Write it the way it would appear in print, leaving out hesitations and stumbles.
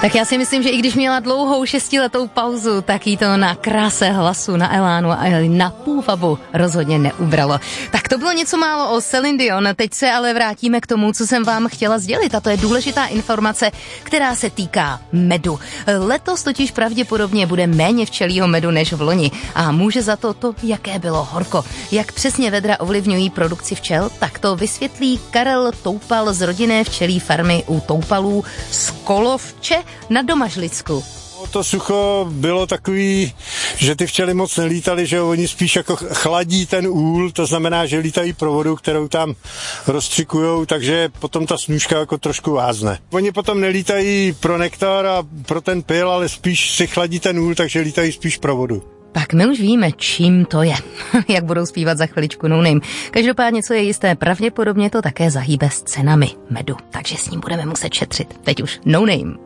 Tak já si myslím, že i když měla dlouhou 6letou pauzu, tak jí to na kráse hlasu, na elánu a na půvabu rozhodně neubralo. Tak to bylo něco málo o Céline Dion. Teď se ale vrátíme k tomu, co jsem vám chtěla sdělit. A to je důležitá informace, která se týká medu. Letos totiž pravděpodobně bude méně včelího medu než v loni. A může za to, jaké bylo horko. Jak přesně vedra ovlivňují produkci včel, tak to vysvětlí Karel Toupal z rodinné včelí farmy u Toupalů z Kolovče na Domažlicku. To sucho bylo takový, že ty včely moc nelítaly, že oni spíš jako chladí ten úl, to znamená, že lítají pro vodu, kterou tam rozstřikujou, takže potom ta snůžka jako trošku vázne. Oni potom nelítají pro nektar a pro ten pyl, ale spíš si chladí ten úl, takže lítají spíš pro vodu. Tak my už víme, čím to je, jak budou zpívat za chviličku No Name. Každopádně, co je jisté, pravděpodobně to také zahýbe s cenami medu, takže s ním budeme muset šetřit. Teď už No Name.